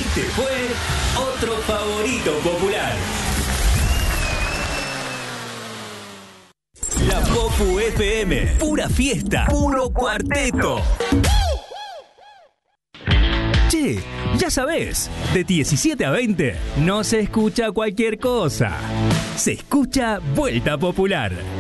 Este fue otro favorito popular. La Popu FM, pura fiesta, puro cuarteto. Che, ya sabés, de 17 a 20 no se escucha cualquier cosa. Se escucha Vuelta Popular.